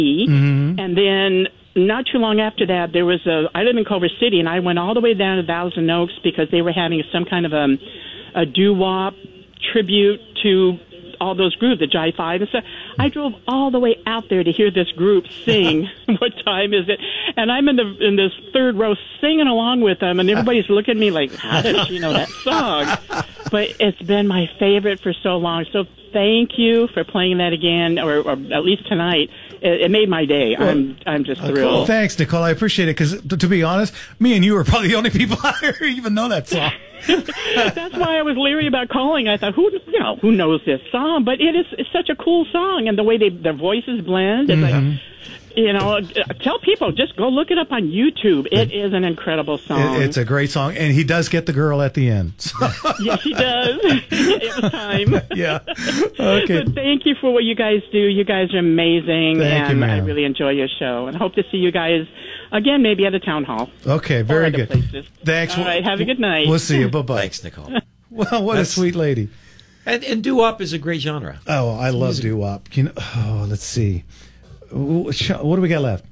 And then not too long after that, I live in Culver City, and I went all the way down to Thousand Oaks because they were having some kind of a doo-wop tribute to all those groups, the Jive Five and stuff. I drove all the way out there to hear this group sing. What time is it? And I'm in this third row singing along with them, and everybody's looking at me like, how does she know that song? But it's been my favorite for so long. So thank you for playing that again, or at least tonight. It made my day. Well, I'm just thrilled. Cool. Thanks, Nicole. I appreciate it because, to be honest, me and you are probably the only people out here who even know that song. That's why I was leery about calling. I thought, who knows this song? But it's such a cool song, and the way their voices blend. It's like, tell people, just go look it up on YouTube. It is an incredible song. It's a great song, and he does get the girl at the end. So. Yes, he does. It was time. Yeah. Okay. But thank you for what you guys do. You guys are amazing, Thank you, ma'am. I really enjoy your show, and hope to see you guys again, maybe at the town hall. Okay, very good. Places. Thanks. All right, have a good night. We'll see you. Bye-bye. Thanks, Nicole. Well, what a sweet lady. And doo-wop is a great genre. Oh, I love doo-wop. Let's see. What do we got left?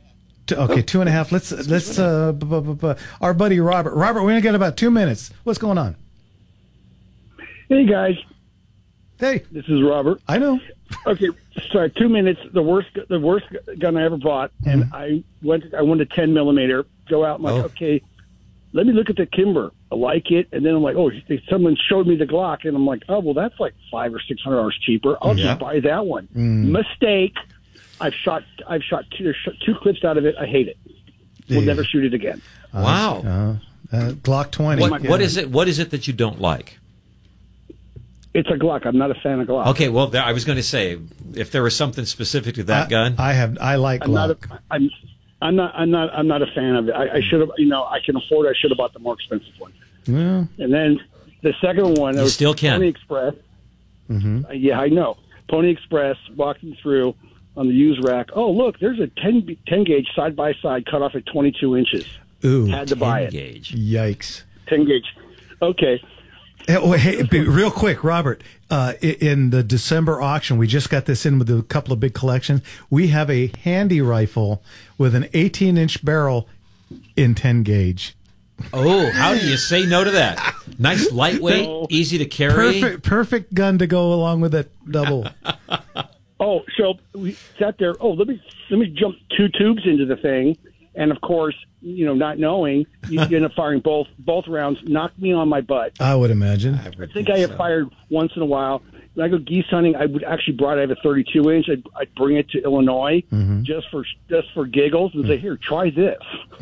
2.5. Let's our buddy Robert. Robert, we only got about 2 minutes. What's going on? Hey, guys. Hey. This is Robert. I know. Okay, sorry, 2 minutes. The worst gun I ever bought, and I wanted a 10 millimeter. Go out, I'm like, okay, let me look at the Kimber. I like it, and then I'm like, someone showed me the Glock, and I'm like, oh, well, that's like $500 or $600 cheaper. I'll just buy that one. Mistake. I've shot two clips out of it. I hate it. We'll never shoot it again. Wow. Glock 20. What is it? What is it that you don't like? It's a Glock. I'm not a fan of Glock. Okay, well, I was going to say, if there was something specific to that gun, I like Glock. I'm not a fan of it. I should have. I can afford it. I should have bought the more expensive one. Yeah. And then the second one, you still can. Pony Express. Yeah, I know. Pony Express. Walking through on the used rack. Oh, look, there's a 10 gauge side by side cut off at 22 inches. Ooh, had to buy it. 10 gauge. Yikes. 10 gauge. Okay. Hey, real quick, Robert, in the December auction, we just got this in with a couple of big collections. We have a handy rifle with an 18-inch barrel in 10 gauge. Oh, how do you say no to that? Nice, lightweight, easy to carry. Perfect gun to go along with that double. Oh, so we sat there. Oh, let me jump 2 tubes into the thing. And, of course, not knowing, you end up firing both rounds, knocked me on my butt. I would imagine. I think I have fired once in a while. When I go geese hunting, I would actually I have a 32-inch. I'd bring it to Illinois just for giggles and say, here, try this.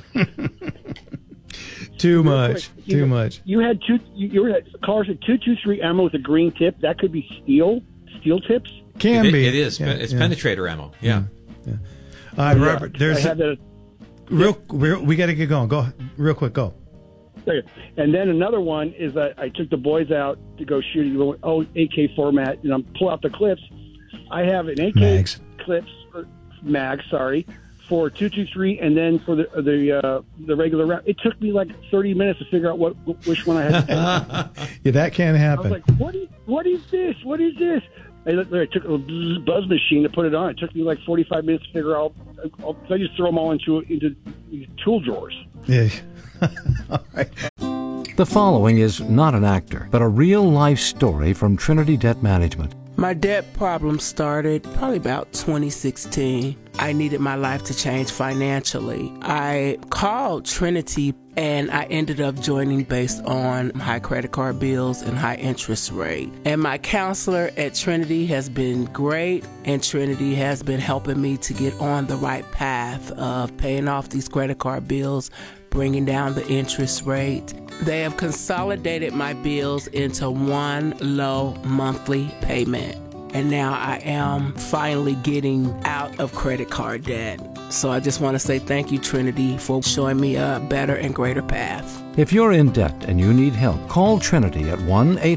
Too much. You had cars had 223 ammo with a green tip. That could be steel tips. Can be. It is. Yeah, it's penetrator ammo. Yeah. All right, Robert. There's we got to get going. Go real quick. Go. Okay. And then another one is that I took the boys out to go shooting. AK format. Pull out the clips. I have an AK clips mag. Sorry. For 223, and then for the regular round, it took me like 30 minutes to figure out which one I had to take. Yeah, that can't happen. I was like, what is this? What is this? I took a buzz machine to put it on. It took me like 45 minutes to figure out. I just throw them all into tool drawers. Yeah. All right. The following is not an actor, but a real-life story from Trinity Debt Management. My debt problem started probably about 2016. I needed my life to change financially. I called Trinity and I ended up joining based on high credit card bills and high interest rate. And my counselor at Trinity has been great, and Trinity has been helping me to get on the right path of paying off these credit card bills, bringing down the interest rate. They have consolidated my bills into one low monthly payment. And now I am finally getting out of credit card debt. So I just want to say thank you, Trinity, for showing me a better and greater path. If you're in debt and you need help, call Trinity at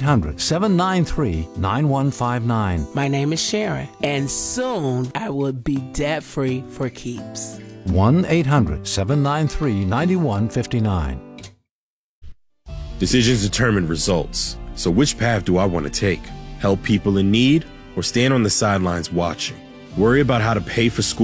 1-800-793-9159. My name is Sharon, and soon I will be debt-free for keeps. 1-800-793-9159. Decisions determine results. So which path do I want to take? Help people in need or stand on the sidelines watching? Worry about how to pay for school